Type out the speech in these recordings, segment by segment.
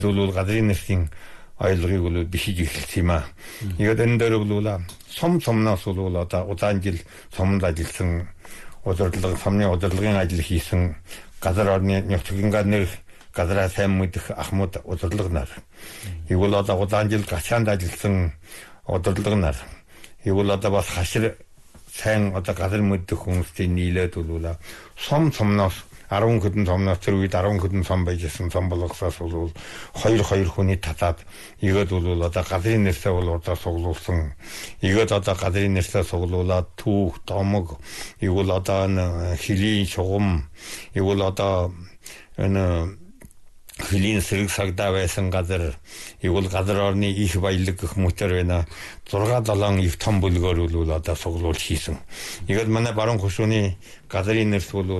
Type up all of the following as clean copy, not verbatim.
Зөвлөл газрын нэрсийн ойлгыг бол бишиж эхэлсэн юм аа. Игээд энэ дээр бол сомноос бол одоо удаан жил сомд ажилласан удирдлага сомны удирдлагын ажил хийсэн газар орны нөхцөлгөө нэр газраа сайн мэдэх ахмад удирдлага нар. Игэл одоо удаан жил гачаанд ажилласан удирдлага нар. Игэл одоо бас хашир сайн одоо газар мэдэх хүмүүсийн нийлээд бол сомноос 10 хэдэн сомноос тэр үед 10 хэдэн сом байжсэн сом болгосоос бол 2 хүний татаад игээд бол одоо газрын нэрсээ бол одоо суглуулсан. Игээд одоо газрын нэрсээ суглуулад түүх, домог, игэл одоо хилийн шугам, игэл одоо энэ хилийн сэрэг сагдаа байсан газар, игэл газар орны их баялаг гэх мэтэр байна. 6-7 их том бүлгээр бол одоо суглуул хийсэн. Игээд манай баруун хушууны газрын нэрс бол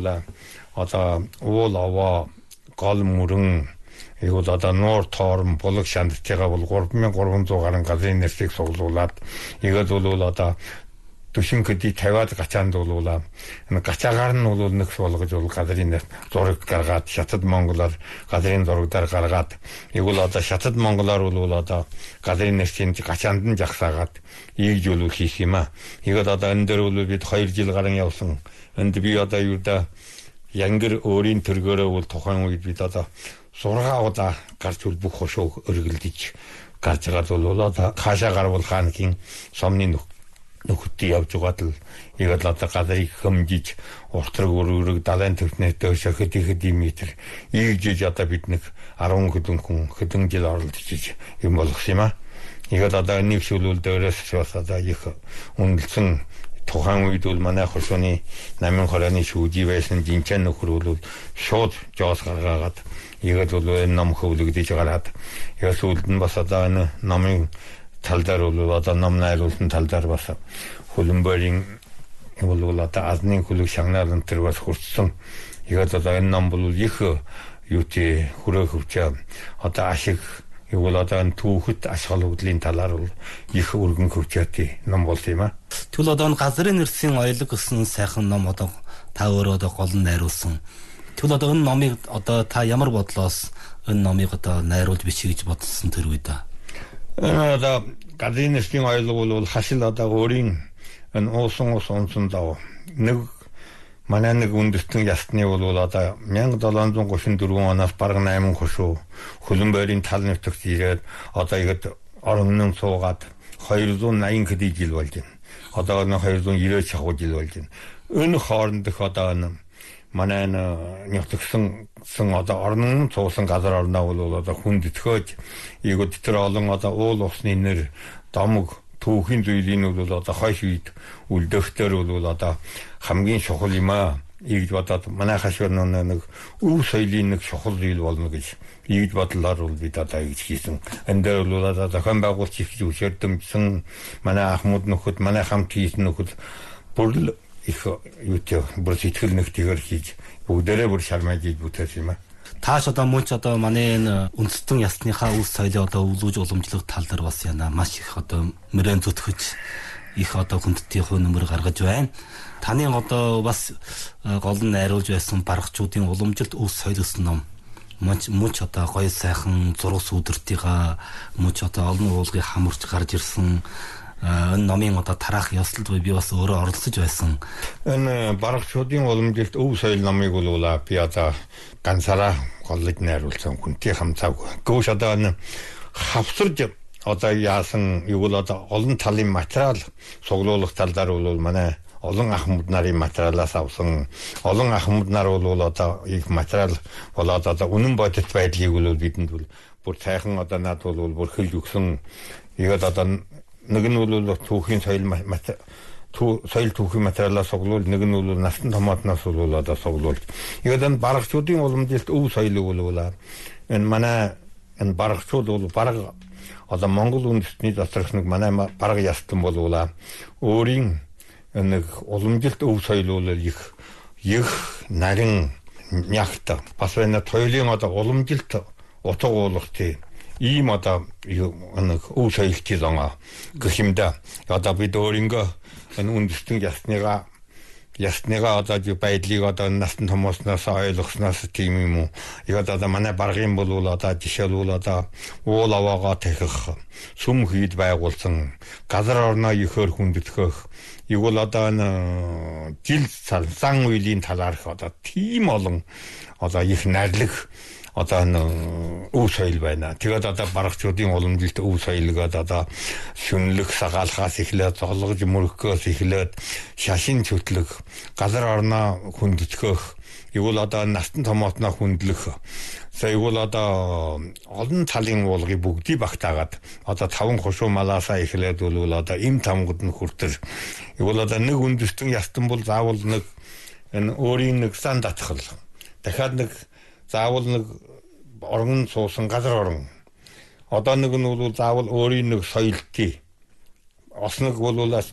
одоо уул аваа гол мөрөн игэл одоо нуур тоорн булаг шандтайгаа бол 3300 гаруй газрын нэрсийг суглуулад игээд бол одоо төшин көдий 50-аад гачаанд бол энэ гачаагаар нь бол нэгс болгож бол газрын нэр зураг гаргаад шатад монголоор газрын зурагдаар гаргаад игэл одоо шатад монголоор бол одоо газрын нэрсийн гачаанд нь жагсаагаад ийж бол хийх юм аа. Игээд одоо энэ дээр бол бид 2 жил гарan явсан. Энд би одоо юуда янгэр өөрийн төргөөрөө бол тухайн үед бид одоо 6 удаа гарч үл бүх хошоо өргөлдөж гарч байгаа бол одоо хаашаа гарвал хаанхийн сомны нөхөдтэй явж байгаа л игээд одоо газрыг хэмжиж уртраг өрөөрөг далайн төвнөө дэвшээ хэдий метр ийгжиж одоо бид нэг 10 хэдэн хүн хэдэн жил оролцож юм болгосон юм аа. Игээд одоо нэг шүлүүл дээрээс бас одоо их үнэлсэн тухайн үед бол манай хошууны 8-20-ны шүүжий байсан жинчэн нөхөр бол шууд жоос гаргаад игээд бол энэ ном хөвлөгдөж гараад ясуулд нь бас одоо энэ номын тал дээр бол одоо ном найруулсан тал дээр бас хөлбөмбөрийн бол одоо азны хөлөг шагнаалн төр бас хүрсэн. Игээд одоо энэ ном бол их юутэй хүрээ хөвчөө одоо ашиг Игэл одоо энэ түүхэд ашиглал хөдлийн талаар бол их өргөн хөвчөөтэй ном болсон юм аа. Тэгвэл одоо газрын нэрсийн оёлог гэсэн сайхан ном одоо та өөрөө одоо гол нь найруулсан. Тэгвэл одоо энэ номыг одоо та ямар бодлоос энэ номыг одоо найруулж бичих гэж бодсон тэр үед аа. Одоо газрын нэрсийн оёлог бол хашил одоо өөрийн энэ унсан дав нэг манай нэг үндэстэн ясны бол одоо 1734 оноос бараг 8 хошуу хөлбөмбөрийн тал нутагт ирээд одоо ихэд орон суугаад 280 хэдий жил болж байна. Одоо 290 шахуу жил болж байна. Энэ хоорондох одоо манай нутагсан одоо орон цуусан газар орноо бол одоо хүндэтгэж ихэд тэр олон одоо уул усны нэр домог түүхийн зүйлийн бол одоо хойш үед үлдэхтэр бол одоо хамгийн чухал юм аа. Ийгж бодоод манай хашир нэг өв соёлын нэг чухал зүйл болно гэж ийгж бодлоор бол бид одоо ийгж хийсэн. Энэ дээр бол одоо зохион байгуулалт хийж өшөөдмжсэн манай ахмад нөхөд манай хамт хийсэн нөхөд бүр их юутэй бүр сэтгэл нэгтгэр хийж бүгдээрээ бүр шармаж хийж бүтээсэн юм аа. Тааш одоо мөн ч одоо манай энэ үндэстэн ясныхаа үс соёлыг одоо өвлөж уламжлах тал дээр бас яна маш их одоо мөрөн зүтгэж их одоо хүндтэй нөмөр гаргаж байна. Таны одоо бас гол нь найруулж байсан баргачуудын уламжилт үс соёл гэсэн ном мөн ч одоо гоё сайхан зураг сүдэртийга мөн ч одоо олон уулгыг хамарч гарч ирсэн энэ номын одоо тараах ёслолд би бас өөрөө оролцож байсан. Энэ баргачуудын уламжилт өв соёл номыг бол би одоо ганцаараа голлож найруулсан хүнтэй хамтаагүй. Гүш одоо энэ хавсарж одоо яасан юу бол одоо олон талын материал суглуулах талаар бол манай олон ахмад нарын материалаас авсан олон ахмад нар бол одоо их материал болоод одоо үнэн бодит байдлыг бол бидэнд бол бүр сайхан одоо над бол бүр хэлж өгсөн. Игээд одоо нэг нь бол түүхийн соёл түүхийн материалаас суглуул, нэг нь бол насан томоотноос бол одоо суглуул. Игээд энэ баргачуудын уламжилт өв соёлыг бол энэ манай энэ баргачууд бол бараг одоо Монгол үндэстний засагч нэг манай бараг ястан болуулаа. Өөрийн нэг уламжилт өв соёл бол их нарийн нягт бас энэ тойлын одоо уламжилт утга уулахтэй ийм одоо нэг өв соёлтой зонго гэх юм да. Одоо бид өөрөнгөө энэ үндэстэн ясныгаа ясныгаа одоо байдлыг одоо настан томооснаас ойлгосноос тийм юм уу. Яг одоо манай баргын бол одоо жишээлбэл одоо уул аваагаа тахих, сүм хийд байгуулсан, газар орноо ихөр хүндэтгэх, игэл одоо жил сан үеийн талаарх одоо тийм олон одоо их найрлах одоо өв соёл байна. Тэгээд одоо барагчдын уламжилт өв соёлгээд одоо шүнлэх сагаалхаас эхлээд зоглож мөрөхөөс эхлээд шашин чөтлөх, газар орноо хүндэтгэх, игэл одоо настан томоотноо хүндлэх. Игэл одоо олон талын уулгыг бүгдийг багтаагаад одоо 5 хошуу малаасаа эхлээд бол одоо им тамгад нь хүртэл игэл одоо нэг үндэстэн ястан бол заавал нэг энэ өөрийн нэг сан татхал. Дахиад нэг заавал нэг орон суусан газар орон. Одоо нэг нь бол заавал өөрийн нэг соёлтыг осног бол нэг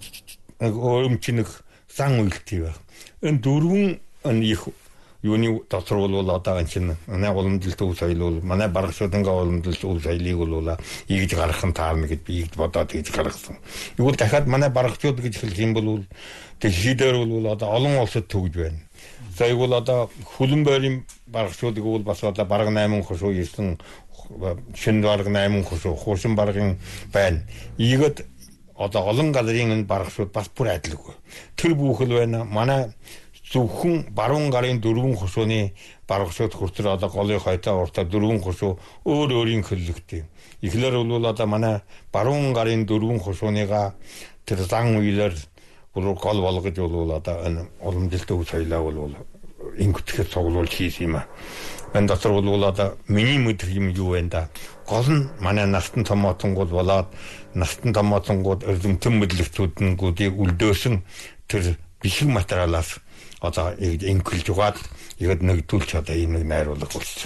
өөрөмч нэг сан үйлтий байх. Энэ дөрвөн их юуны дотор бол одоо энэ манай уламжилт өв соёл бол манай баргашуудын уламжилт өв соёлыг бол ийгж гаргах нь таарна гэж би ийгж бодоод ийгж гаргасан. Игэл дахиад манай баргачууд гэж хэлэх юм бол дэлхийдээр бол одоо олон улсад төгж байна. За игэл одоо хүлэн байрын баргачуудыг бол бас одоо бараг 8 хошуу ирсэн, шинэ бараг 8 хошуу, хуушин баргын байна. Ийгэд одоо олон газрын баргачууд бас бүр адилгүй. Тэр бүхэл байна. Манай зөвхөн баруун гарын 4 хошууны баргачууд хүртэл одоо голын хойтой уртаа 4 хошуу өөр өөрийн хөллөгтэй. Эхлэр бол одоо манай баруун гарын 4 хошууныгаа тэр зан үйлэр бүр гол болгож бол одоо энэ уламжилт өв соёлоо бол ингэтгэж цуглуулж хийсэн юм аа. Энэ дотор бол одоо миний мэдэх юм юу вэ да? Гол нь манай настан томоотонгууд болоод настан томоотонгууд эрдэмтэн мэдлэгчүүднгүүдийг үлдөөсөн тэр бишиг материалаас одоо инкэлж угаад яг нэгдүүлж одоо ийм нэг найруулга болсон.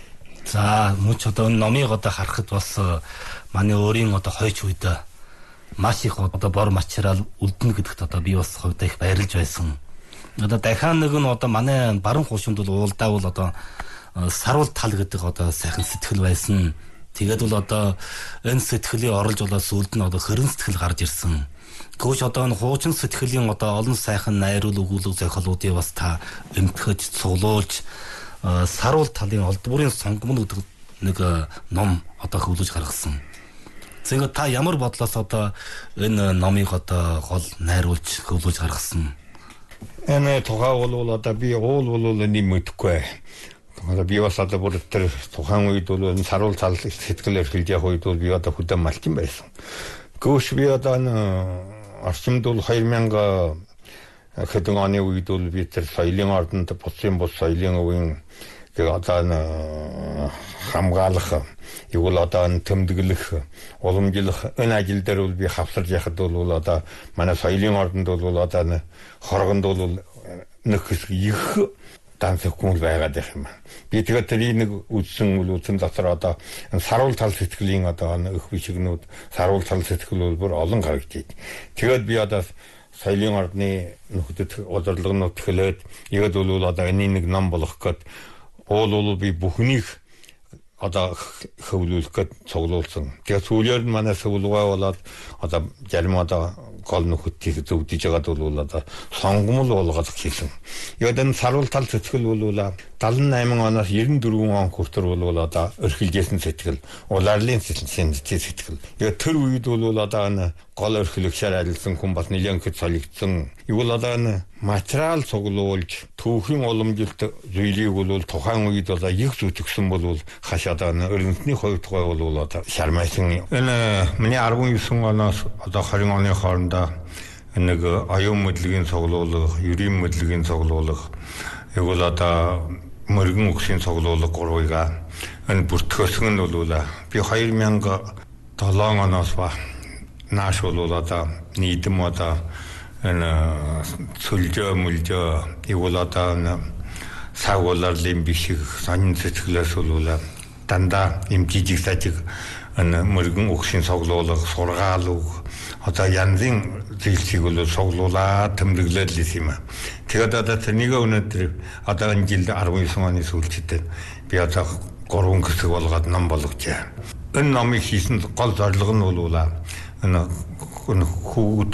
За мөн ч одоо энэ номыг одоо харахад бас манай өөрийн одоо хойч үед маш их одоо бор материал үлдэнэ гэдэгт одоо би бас хувьдаа их баярлж байсан. Одоо дахиад нэг нь одоо манай баруун хуушинд бол уулдаа бол одоо саруул тал гэдэг одоо сайхан сэтгэл байсан. Тэгээд бол одоо энэ сэтгэлийн орлож болоод сүлд нь одоо хорин сэтгэл гарч ирсэн. Гүш одоо энэ хуучин сэтгэлийн одоо олон сайхан найруул өгүүлэг зохиолуудыг бас та эмтгэж цуглуулж саруул талын олдбурын сонгомн гэдэг нэг ном одоо хөвлөж гаргасан. Зэгээ та ямар бодлоос одоо энэ номыг одоо гол найруулж хөвлөж гаргасан? Энэ тухай бол одоо би уул бол нэг мэдхгүй. Одоо би бас одоо бүр тэр тухайн үед бол энэ саруул тал сэтгэл эрхэлж явах үед бол би одоо хөдөө малчин байсан. Гүш би одоо орчимд бол 2000 хэдэн оны үед бол би тэр соёлын ордонд буцсан бус соёлын өвийн одоо хамгаалах, игэл одоо тэмдэглэх, уламжлах энэ ажил дээр бол би хавсарж яхад бол одоо манай соёлын ордонд бол одоо хоргонд бол нэг их данцгүй байгаад байх юм. Би тэгээд тэрийг нэг үдсэн дотор одоо саруул тал сэтгэлийн одоо их бичгнүүд саруул тал сэтгэл бол бүр олон гарагдчих. Тэгээд би одоо соёлын ордны нөхдөд удирдлагын нутгэлээд яг бол одоо энэ нэг ном болох гээд уул би бүхнийг одоо хөвлүүлэх гээд цуглуулсан. Тэгээд сүүлээр нь манай сувлгаа болоод одоо зарим одоо гол нөхөдийг зөвдөж байгаад бол одоо сонгомл болгох хийсэн. Яг энэ саруул тал сэтгэл бол 78 оноос 94 он хүртэл бол одоо өрхөлжсэн сэтгэл, улаарлын сэтгэл. Яг тэр үед бол одоо энэ гол өрхөлөгчээр арилсан хүн бас нэлээд их солигдсон. Юу бол одоо материал цуглуулж түүхийн уламжилт зүйлийг бол тухайн үед одоо их зүтгэсэн бол хашаад өрнөсний хувьд бол одоо шармайсан. Энэ миний 19 оноос одоо 20 оны хоорондоо нэг оюун мэдлэгийн цуглуулга, ерийн мэдлэгийн цуглуулга, яг бол одоо мөргөн өгсийн цуглуулга 3-ыг энэ бүртгөөсөн нь бол би 2007 оноос ба нааш бол одоо нийтэм одоо энэ цөлжөө мөлжөө яг одоо сагууларлын бишиг сонин сэтгэлээс бол дандаа юм жижиг сажиг энэ мөргөн өгсийн цуглуулга, сургаал үг одоо янзын зүйлсийг бол цуглуулаад тэмдэглээд л юм. Тэгээд одоо тэрнийг өнөөдөр одоо энэ жил 19 оны сүүлчтэй би одоо 3 хэсэг болгоод ном болгожээ. Энэ номыг хийсэн гол зорилго нь бол энэ хүүд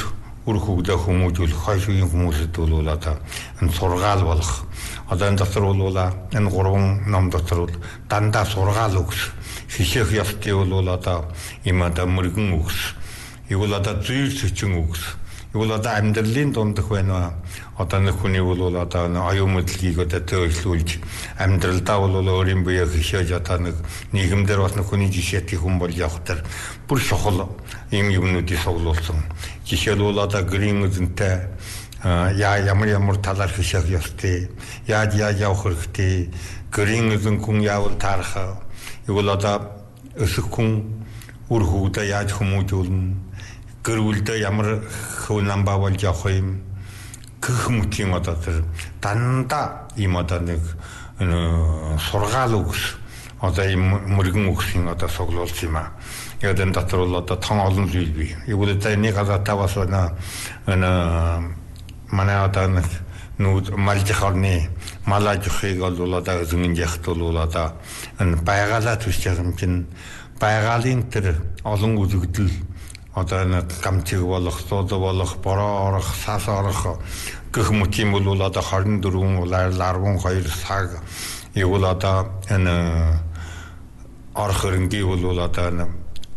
үр хөвгдөө хүмүүжүүлэх хойш үеийн хүмүүсд бол одоо энэ сургаал болох одоо энэ дотор бол энэ гурван ном дотор бол дандаа сургаал өгс хишээх ёстой бол одоо юм одоо мөргөн өгс игэл одоо зүйр сөчин өгс игэл одоо амьдралын дундах байна одоо нэг хүний бол одоо оюун мэдлэгийг одоо төлөвлүүлж амьдралдаа бол өөрийн биеийг хишээж одоо нэг нийгэмдэр бас нэг хүний жишээтэй хүн бол явах төр бүр чухал юмнуудыг соглуулсан жишээлбэл одоо грин үзэнтэй ямар талаар хишээх ёстой яаж явах хэрэгтэй грин үзэн хүн яавал таарах игэл одоо өсөх хүн үр хөвгдөө яаж хүмүүжүүлнэ гэр бүлдээ ямар хөв намбаа болж явах юм гэх мэтийн одоо тэр дандаа ийм одоо нэг сургаал өгс одоо ийм мөргөн өгсөн одоо соглуулж юм аа. Яг энэ дотор бол одоо тон олон зүйл бий. Игүүл нэг газартаа бас манай одоо нэг нүүд малжихорны малажихыг бол одоо зөнгөн яхт бол одоо энэ байгалаа төсч байгаа юм чинь байгалийн тэр олон үзэгдэл одоо нэг гамчиг болох, сууд болох, бороо орох, сас орох гэх мэтийн бол одоо 24 12 цаг игүүл одоо энэ орох хөрөнгийн бол одоо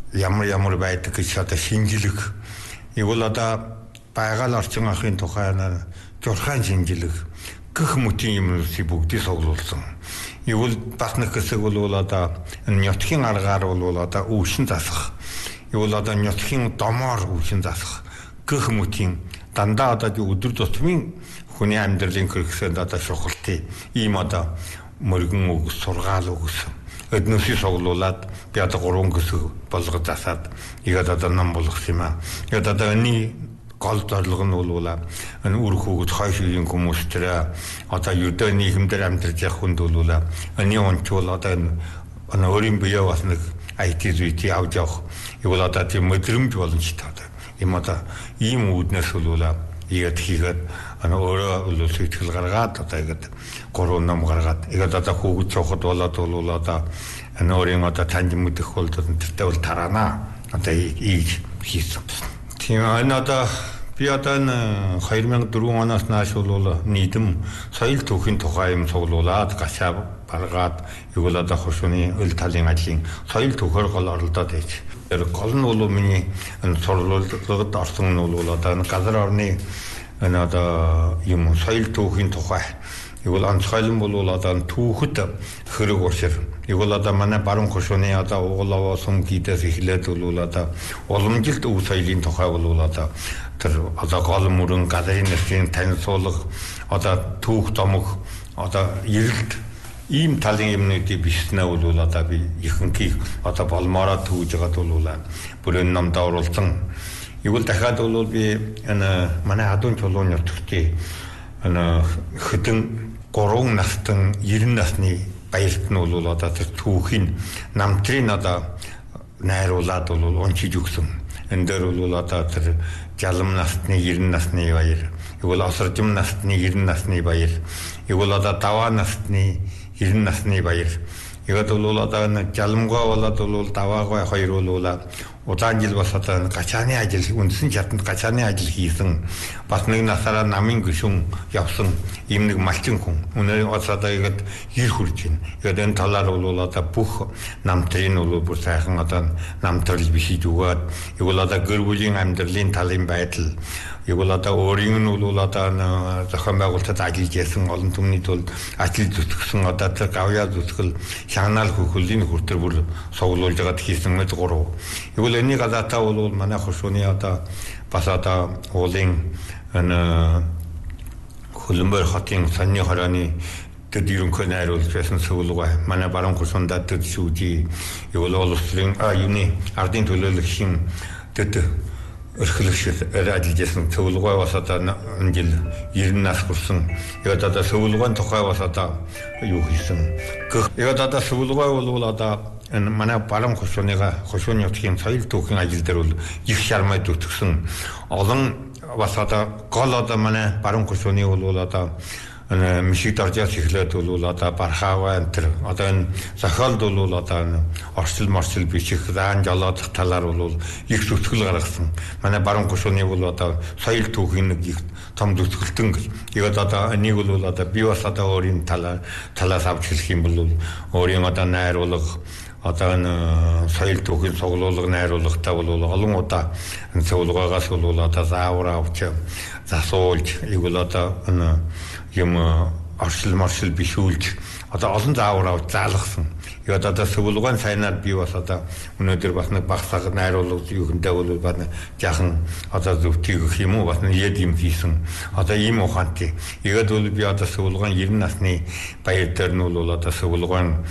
ямар байдаг гэж одоо шинжилэг игүүл одоо байгаль орчин ахын тухай зурхаан шинжилэг гэх мэтийн юмнуудыг бүгдийг соглуулсан. Игүүл бас нэг хэсэг бол одоо нётхийн аргаар бол одоо өвшин засах игүүл одоо нётхийн домоор өвшин засах гэх мэтийн дандаа одоо өдөр тутмын хүний амьдралын хэрэгсэнд одоо шухалтай ийм одоо мөргөн өгс сургаал өгс эднүсийг соглуулад би одоо 3 хэсэг болгож засаад игээд одоо ном болгосон юм аа. Тэгээд одоо энэ гол зорилго нь бол энэ үр хөвгөд хойш үеийн хүмүүс тэр одоо ердөө нийгэмдэр амьдарч явах хүнд бол энэ онцгой одоо энэ өөрийн биеэ бас нэг IT зүйтэй авч явах игүүл одоо тийм мэдрэмж боломжтой одоо юм одоо ийм үүднээс бол игээд хийгээд өөрөө сэтгэл гаргаад одоо игээд 3 ном гаргаад игээд одоо хүүхэд цохот болоод бол одоо өөрийн одоо танд мэдэх бол тэртээ бол тараана одоо ийж хийсэн. Тийм энэ одоо би одоо 2004 оноос нааш бол нийтэм соёл түүхийн тухай юм цуглуулад гашаа баргаад игүүл одоо хошууны өл талын ажлын соёл түүхээр гол оролдоод байж. Тэр гол нь бол миний сурлуулгад орсон нь бол одоо газар орны энэ одоо юм соёл түүхийн тухай игүүл онцгойлон бол одоо түүхэд хэрэг уушир игүүл одоо манай баруун хошууны одоо угуулаа сум гидээс эхлээд бол одоо уламжилт өв соёлын тухай бол одоо тэр одоо гол мөрөн газрын нэрийн танилцуулга одоо түүх домог одоо эрэлт ийм талын юмнуудыг бичснээ бол одоо би ихэнхийг одоо болмоороо төвж байгаад бол бүрэн номд оруулсан. Игүүл дахиад бол би энэ манай адуун чулууны нутгтээ энэ хэдэн 3 настан 90 насны баярт нь бол одоо тэр түүхийн намтрын одоо найруулад бол уншиж өгсөн. Энэ дээр бол одоо тэр жалам насны 90 насны баяр, игүүл осоржим насны 90 насны баяр, игүүл одоо даваа насны 90 насны баяр. Игээд бол одоо жаламгаа болоод бол даваагаа хоёр бол удаан жил бас одоо гачааны ажил үндсэн чаданд гачааны ажил хийсэн бас нэг насаараа намын гишүүн явсан ийм нэг малчин хүн өнөө одоо игээд гэр хурж байна. Тэгээд энэ талаар бол одоо бүх намтрын бол бүр сайхан одоо намтрал бишиж өгөөд игүүл одоо гэр бүлийн амьдралын талын байдал игүүл одоо өөрийн нь бол одоо зохион байгуулалтад ажиллаж ясан олон түмний тулд ажил зүтгэсэн одоо тэр гавьяа зүтгэл шагнаал хөхөлийн хүртэр бүр соглуулж байгаад хийсэн мэд 3. Игүүл энэ газартаа бол манай хошууны одоо бас одоо уулын энэ Хөлбөмбөр хотын санны хорооны тэд ерөнхий найруулагч байсан Сөвлөгөө манай баруун хошуундаа тэд шүүжи игүүл улсын юуны ардын төлөөлөгчийн тэд эрхлэгч ажиллаж байсан Сөвлөгөө бас одоо энэ жил 90 нас хүрсэн. Тэгээд одоо Сөвлөгөөний тухай бас одоо юу хийсэн. Тэгээд одоо Сөвлөгөө бол одоо энэ манай баруун хошууны нутгийн соёл түүхийн ажил дээр бол их шармайд үтгсэн олон бас одоо гол одоо манай баруун хошууны бол одоо мишиг даржаас эхлээд бол одоо бархааваа энэ одоо энэ зохиолд бол одоо орчил бичих заан жолоодох талаар бол их зүтгэл гаргасан. Манай баруун гушууны бол одоо соёл түүхийн нэг их том зүтгэлтэн гээд одоо нэг бол одоо би бас одоо өөрийн талаас авч хэлэх юм бол өөрийн одоо найруулга одоо энэ соёл түүхийн цуглуулга найруулгатай бол олон удаа энэ цуглуугаас бол одоо заавар авч засуулж игэл одоо энэ юм оршил бишүүлж одоо олон заавар авч заалгасан. Тэгээд одоо цуглуугаан сайнаар би бас одоо өнөөдөр бас нэг багсаг найруулга юухэндээ бол бас жаахан одоо зөвтгөх юм уу бас нэг юм хийсэн. Одоо ийм ухаантай. Тэгээд бол би одоо цуглуугаан 90 насны баяр дээр нь бол одоо цуглуугаан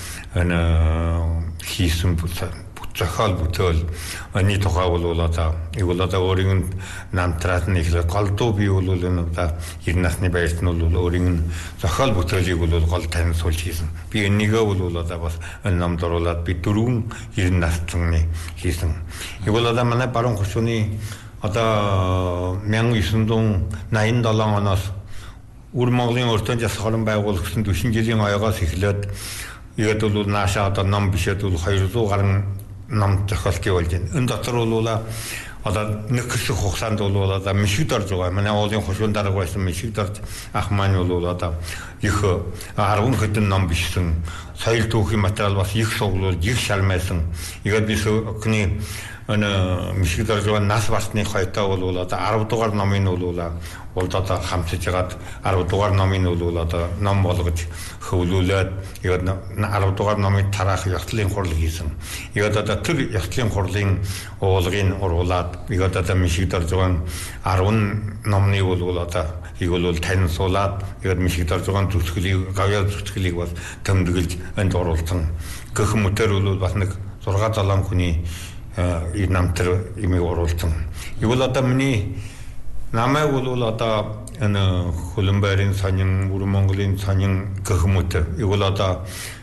хийсэн зохиол бүтээл энэ тухай бол одоо өөрийн намтраад нь их голдуу би бол одоо 90 насны баярт нь бол өөрийн зохиол бүтээлийг бол гол танилцуулж хийсэн. Би энийгээ бол одоо бас намд оруулаад би 90 насны хийсэн. Игэл одоо манай баруун гушууны одоо 1987 оноос Үр Монголын өртөө жас хорон байгуулагдсан 40 жилийн ойгоос эхлээд тэгээд бол наашаа одоо ном бишээд бол 200 гаруй ном зохиолтыг болж байна. Энэ дотор бол одоо нэг хэсэг хугацаанд бол одоо мишиг дорж байгаа. Манай уулын хушуун дарга байсан мишиг дорж ах маань бол одоо их 10 хэдэн ном бичсэн. Соёл түүхийн материал бас их суглуулж, их шалмайсан. Тэгээд би өкний мишиг дорж байгаа нас барсны хойтой бол одоо 10 дугаар номын бол одоо хамтж жагаад 10 дугаар номын бол одоо ном болгож хөвлүүлээд тэгээд 10 дугаар номын тараах ёслолын хурал хийсэн. Тэгээд одоо тэр ёслолын хурлын уулгыг уруулад тэгээд одоо мишиг дорж байгаа 10 номны бол одоо игэл танилцуулаад тэгээд мишиг дорж байгаа зүтгэлийг гавьяа зүтгэлийг бас тэмдэглэж энд оруулсан. Гэх мэтэр бол бас нэг 6-7 хүний намтар имийг оруулсан. Игэл одоо миний намайг бол одоо энэ Хөлбөмбөрийн сонин, Үр Монголын сонин гэх мэт игэл одоо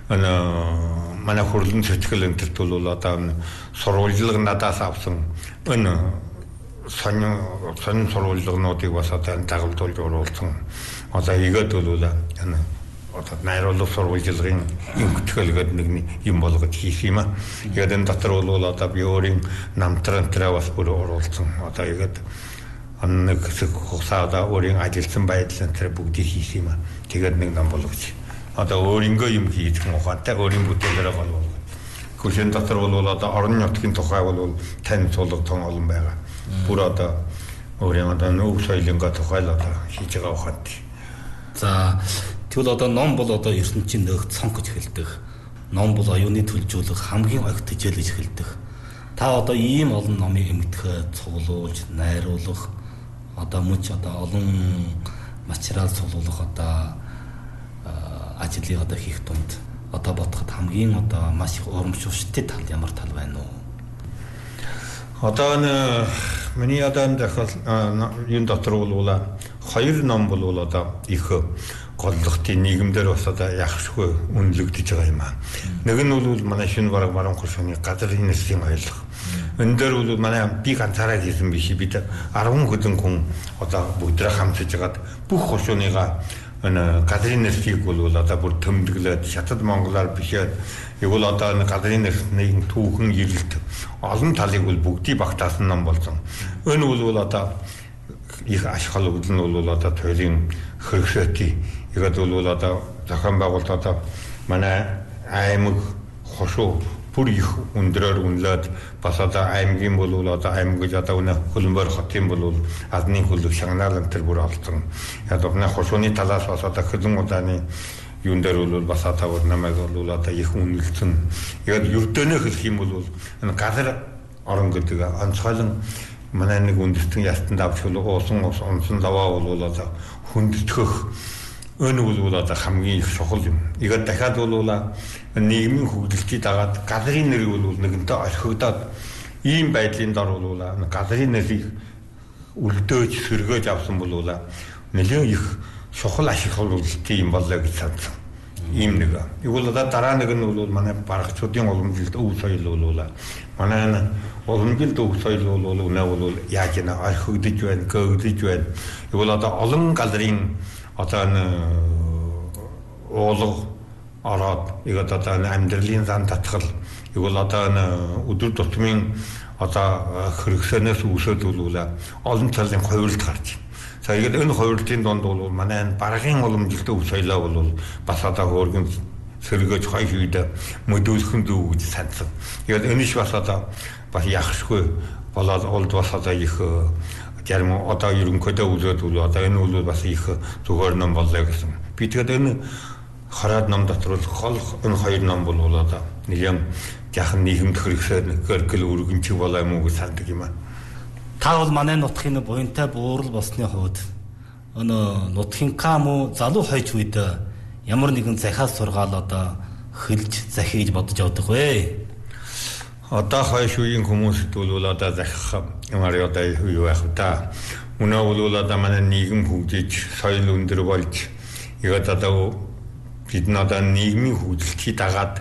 энэ манай хурлын сэтгэл энтерт бол одоо сурвалжлага надаас авсан энэ сонин сурвалжлагнуудыг бас одоо дагалдуулж оруулсан. Одоо игээд бол энэ одоо найруулга сурвалжлагын имтгэлгээд нэг юм болгож хийх юм аа. Тэгээд энэ дотор бол одоо би өөрийн намтрантаа бас бүр оруулсан. Одоо игээд нэг хэсэг хугацаада өөрийн ажилласан байдлын тэр бүгдийг хийх юм аа. Тэгээд нэг ном болгож. Одоо өөрийнхөө юм хийж ухаантай өөрийн бүтээлээрээ болгох. Гүшин дотор бол одоо орон нутгийн тухай бол танилцуулга том олон байгаа. Бүр одоо өөрийн одоо нүүх соёлынхаа тухай л одоо хийж байгаа ухаантай. За тэгвэл одоо ном бол одоо ертөнцийн нөхд цонх гэж хэлдэг. Ном бол оюуны төлжүүлэх хамгийн огт хичээл гэж хэлдэг. Та одоо ийм олон номыг эмгтгэхэд цуглуулж, найруулах одоо мөч одоо олон материал цуглуулах одоо ажлыг одоо хийх тунд одоо бодоход хамгийн одоо маш их урамшуулалттай тал ямар тал байна уу? Одоо миний одоо энэ дотор бол 2 ном бол одоо их голлохтын нийгэмдэр бас одоо яхшгүй үнэлэгдэж байгаа юм аа. Нэг нь бол манай шинэ баруун гушууны газрын нэслийн ойлгох. Энэ дээр бол манай би ганцаараа хийсэн биш бид 10 хэдэн хүн одоо бүгдрээ хамтж жагаад бүх гушууныгаа энэ газрын нэслийг бол одоо бүр төмдөглөөд шатад монголоор бишээд игэл одоо газрын нэсний түүхэн ирэлт олон талыг бол бүгдийг багтаасан ном болсон. Энэ бол одоо их ашхал өгдөл нь бол одоо туйлын хөргөсөти игээд бол одоо зохион байгуулалт одоо манай аймаг хошуу бүр их өндрөөр үнэлээд бас одоо аймгийн бол одоо аймаг гэж одоо өнө Хөлбөмбөр хотын бол адны хөлөг шагнаал энэ төр бүр олсон. Яг одоо хошууны талаас бас одоо хэдэн удааны юун дээр бол бас одоо намайг бол одоо их үнэлсэн. Яг ердөөнөө хэлэх юм бол энэ газар орон гэдэг онцгойлон манай нэг үндэстэн ястанд авч уусан онсон лаваа бол одоо хүндэтгэх энэ бол одоо хамгийн их чухал юм. Тэгээд дахиад бол нийгмийн хөгжилтийг дагаад газрын нэр бол нэгэнтээ орхигдоод ийм байдлын дор бол газрын нэрийг үлдөөж сэргээж авсан бол нэлээд их чухал ашиг хөрвүүлэлтийн юм болоо гэж санасан. Ийм нэг. Игэл одоо дараа нэг нь бол манай барагчдын уламжилт өв соёл бол манай уламжилт өв соёл бол бол яаж нэ орхигдож байна, гөгдөж байна. Игэл одоо олон газрын одоо уулга ороод игээд одоо амьдралын зан татгал игэл одоо өдөр тутмын одоо хэрэгсэнээс үүсээд үлээ олон талын хувирлт гарч байна. За игээд энэ хувирлтын донд бол манай баргын уламжлалт өв соёлоо бол бас одоо хөргөн сэргэж хойш үед мөдөлхөн дүү гэж сансан. Игээд энэш бас одоо бас яхшгүй болоод олд бас одоо их зарим одоо ерөнхийдөө үзээд үл одоо энэ үл бас их зүгээр ном боллоо гэсэн. Би тэгээд энэ хараад ном дотор хол энэ хоёр ном бол одоо нэгэн яхан нийгэмд хэрэгсээр гэргэл өргөнчиг болоо юм уу гэж санддаг юм аа. Та бол манай нутгийн буянтай буурал болсны хувьд өнөө нутгийн кам залуу хойч үед ямар нэгэн захиас сургаал одоо хэлж захиж бодож явдаг вэ? Одоо хойш үеийн хүмүүст бол одоо захих ямар одоо юу байх вэ та? Өнөө бол одоо манай нийгэм хөгжиж соёл өндөр болж игээд одоо бид надад нийгмийн хөгжилтийг дагаад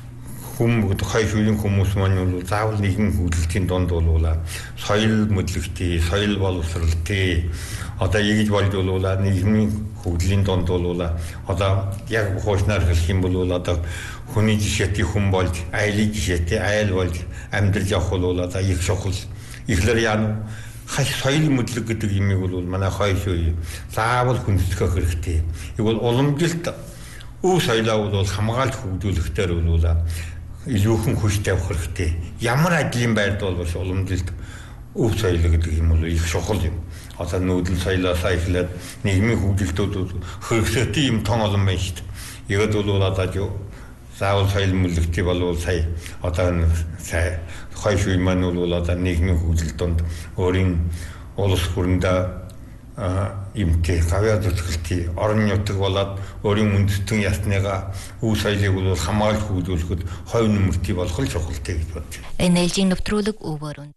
хойш үеийн хүмүүс маань бол заавал нийгмийн хөгжилтийн донд бол соёл мэдлэгтэй, соёл боловсролтой одоо ингэж болж бол нийгмийн хөгжлийн донд бол одоо яг хуучнаар хэлэх юм бол одоо хүний жишээтэй хүн болж, айлын жишээтэй айл болж амьдрал явах бол одоо их чухал. Ихлээр яа хай соёл мэдлэг гэдэг юмыг бол манай хойш үе заавал хүндэтгэх хэрэгтэй. Игэл уламжилт өв соёлоо бол хамгаалж хөгжүүлэхдээ бол илүүхэн хүч тавих хэрэгтэй. Ямар ажлын байрд бол бас уламжилт өв соёл гэдэг юм бол их чухал юм. Одоо нүүдэл соёлоосаа эхлээд нийгмийн хөгжилтүүд хэрэгсэтэй юм тон олон байна шүү дээ. Игээд бол одоо заавал соёл мэдлэгтэй болвол сая одоо сая хойш үе маань бол одоо нийгмийн хөгжил донд өөрийн улс хурлаа имтэй гавьяа зүтгэлтэй орон нутаг болоод өөрийн үндэстэн ясныгаа өв соёлыг бол хамгаалж хөгжүүлэхэд хойно нэмэртэй болох л чухалтай гэж бодож байна. Энэ ээлжийн нэвтрүүлэг өвөрөн.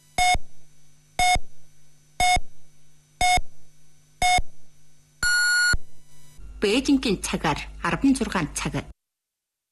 Бээжингийн цагаар 16 цаг